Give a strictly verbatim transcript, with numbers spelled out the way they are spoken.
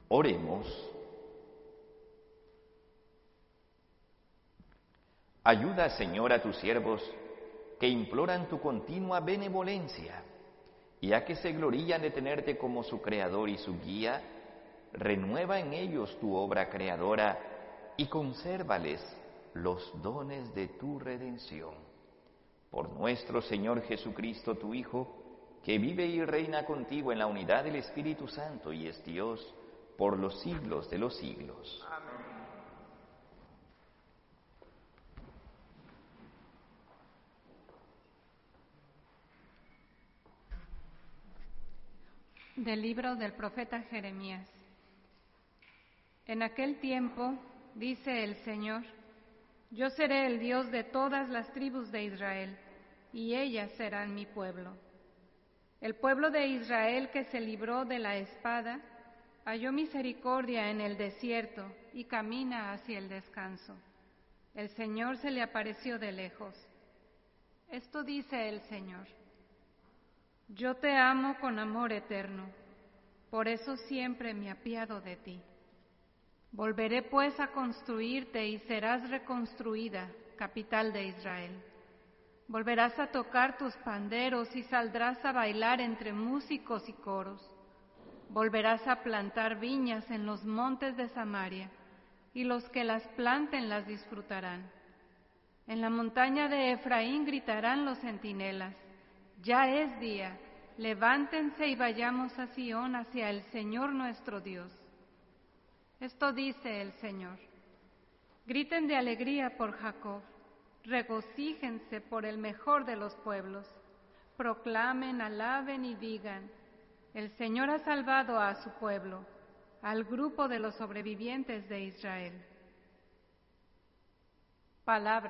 Oremos. Ayuda, Señor, a tus siervos que imploran tu continua benevolencia, y a que se glorían de tenerte como su Creador y su guía, renueva en ellos tu obra creadora y consérvales los dones de tu redención. Por nuestro Señor Jesucristo, tu Hijo, que vive y reina contigo en la unidad del Espíritu Santo y es Dios por los siglos de los siglos. Amén. Del libro del profeta Jeremías. En aquel tiempo, dice el Señor, yo seré el Dios de todas las tribus de Israel, y ellas serán mi pueblo. El pueblo de Israel que se libró de la espada, halló misericordia en el desierto y camina hacia el descanso. El Señor se le apareció de lejos. Esto dice el Señor: yo te amo con amor eterno, por eso siempre me apiado de ti. Volveré pues a construirte y serás reconstruida, capital de Israel. Volverás a tocar tus panderos y saldrás a bailar entre músicos y coros. Volverás a plantar viñas en los montes de Samaria, y los que las planten las disfrutarán. En la montaña de Efraín gritarán los centinelas: ya es día, levántense y vayamos a Sión, hacia el Señor nuestro Dios. Esto dice el Señor: griten de alegría por Jacob, regocíjense por el mejor de los pueblos, proclamen, alaben y digan: el Señor ha salvado a su pueblo, al grupo de los sobrevivientes de Israel. Palabra